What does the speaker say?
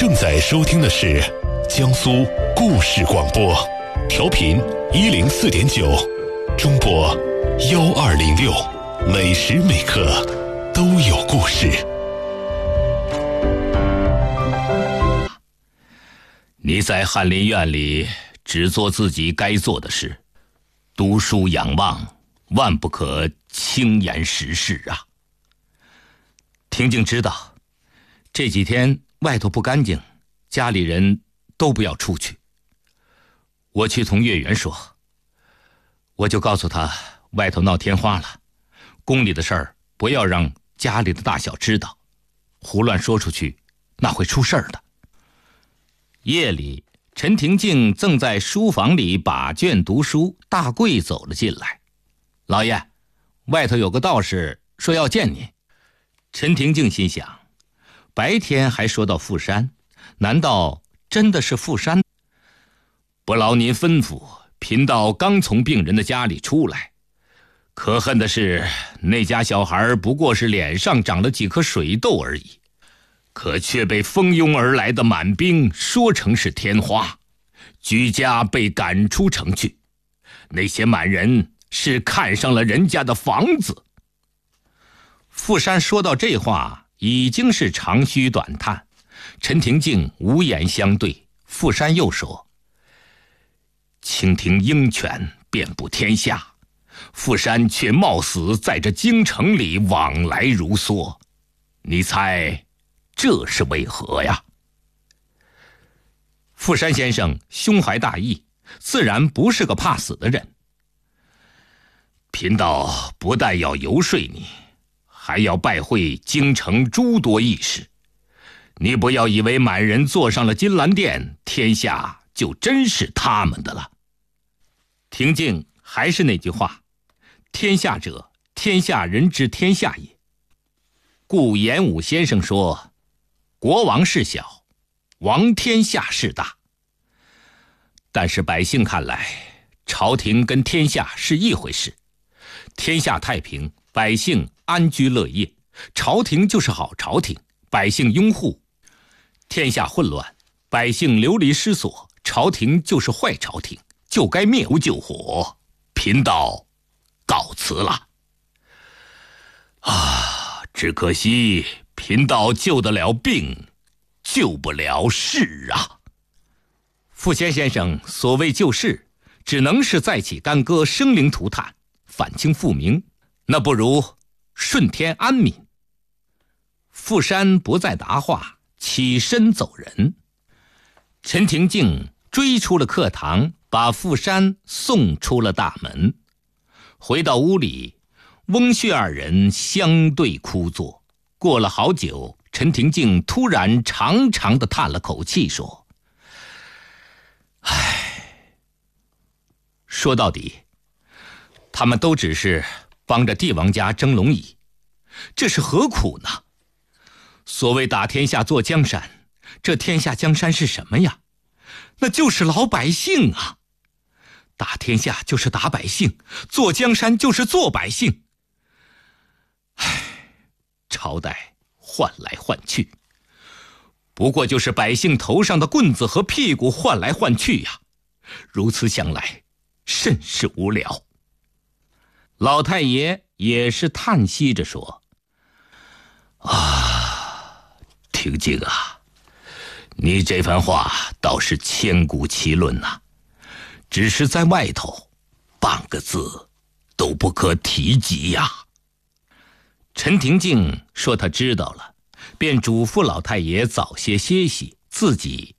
正在收听的是江苏故事广播，调频104.9，中波1206，每时每刻都有故事。 你在翰林院里只做自己该做的事，读书养望，万不可轻言实事啊。婷静知道这几天外头不干净，家里人都不要出去。我去同月圆说，我就告诉他外头闹天花了，宫里的事儿不要让家里的大小知道，胡乱说出去那会出事儿的。夜里，陈婷静正在书房里把卷读书，大贵走了进来。老爷，外头有个道士说要见您。陈婷静心想，白天还说到富山，难道真的是富山？不劳您吩咐，贫道刚从病人的家里出来。可恨的是，那家小孩不过是脸上长了几颗水痘而已，可却被蜂拥而来的满兵说成是天花，居家被赶出城去。那些满人是看上了人家的房子。富山说到这话已经是长吁短叹，陈婷静无言相对。富山又说，蜻蜓鹰犬遍布天下，富山却冒死在这京城里往来如梭，你猜这是为何呀？富山先生胸怀大义，自然不是个怕死的人。贫道不但要游说你，还要拜会京城诸多义士。你不要以为满人坐上了金銮殿，天下就真是他们的了。婷静还是那句话，天下者，天下人之天下也。故严武先生说，国王事小，王天下事大。但是百姓看来，朝廷跟天下是一回事。天下太平，百姓安居乐业，朝廷就是好朝廷，百姓拥护；天下混乱，百姓流离失所，朝廷就是坏朝廷，就该灭无救火。贫道告辞了。只可惜贫道救得了病，救不了事啊。傅谦先生所谓救世，只能是再起干戈，生灵涂炭，反清复明，那不如顺天安民。富山不再答话，起身走人。陈婷静追出了课堂，把富山送出了大门。回到屋里，翁婿二人相对枯坐。过了好久，陈婷静突然长长地叹了口气，说：说到底，他们都只是帮着帝王家争龙椅，这是何苦呢？所谓打天下坐江山，这天下江山是什么呀？那就是老百姓啊！打天下就是打百姓，坐江山就是做百姓。朝代换来换去，不过就是百姓头上的棍子和屁股换来换去呀。如此想来，甚是无聊。老太爷也是叹息着说：婷静啊，你这番话倒是千古奇论呐，只是在外头半个字都不可提及呀。陈婷静说她知道了，便嘱咐老太爷早些歇息，自己